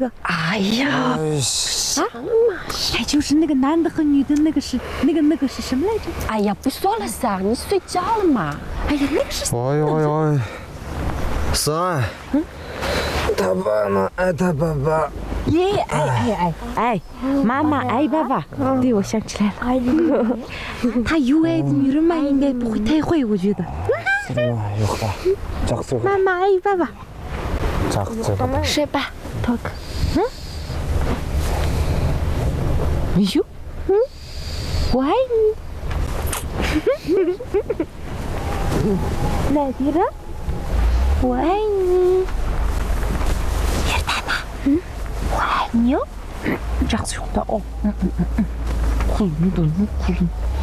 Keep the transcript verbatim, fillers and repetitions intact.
个？ 哎呀， 啊，哎，就是那个男的和女的那个是那个那个是什么来着？ 哎呀，不说了噻，你睡觉了嘛？ 哎呀，那个是。 哎呦哎呦，三，嗯，他爸妈爱他爸爸。 耶，哎哎哎哎，妈妈爱爸爸。对，我想起来了。他有爱的女人嘛，应该不会太坏，我觉得。 yo'q-da. Жақсы. 妈妈爱爸爸。 жақсы. 睡吧 ，Talk。嗯。哎呦，嗯，我爱你。来迪拉，我爱你。叶爸爸，嗯，我爱你哦。这样子用的哦，嗯嗯嗯嗯，哭了，你都哭了。